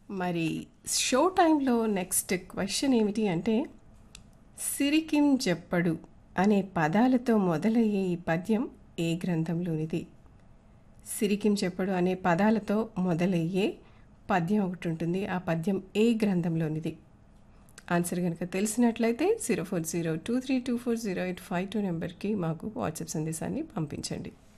మరి షో టైంలో next question ఏమిటి అంటే, సిరికిం చెప్పడు అనే పదాలతో మొదలయ్యే ఈ పద్యం ఏ గ్రంథంలోనిది? సిరికిం చెప్పడు అనే పదాలతో మొదలయ్యే పద్యం ఒకటి ఉంటుంది. ఆ పద్యం ఏ గ్రంథంలోనిది? ఆన్సర్ కనుక తెలిసినట్లయితే 0402324085 నెంబర్కి మాకు వాట్సాప్ సందేశాన్ని పంపించండి.